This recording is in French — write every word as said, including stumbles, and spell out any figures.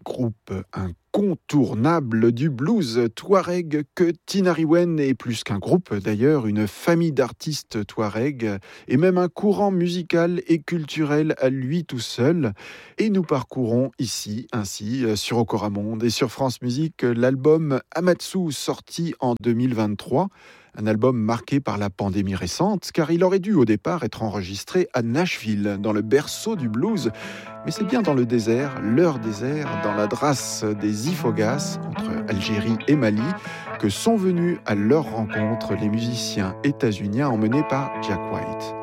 groupe incontournable du blues touareg que Tinariwen est plus qu'un groupe d'ailleurs, une famille d'artistes touareg et même un courant musical et culturel à lui tout seul. Et nous parcourons ici, ainsi, sur Okoramonde et sur France Musique, l'album Amatsu sorti en deux mille vingt-trois. Un album marqué par la pandémie récente, car il aurait dû au départ être enregistré à Nashville, dans le berceau du blues. Mais c'est bien dans le désert, leur désert, dans la drasse des Ifogas, entre Algérie et Mali, que sont venus à leur rencontre les musiciens états-uniens emmenés par Jack White.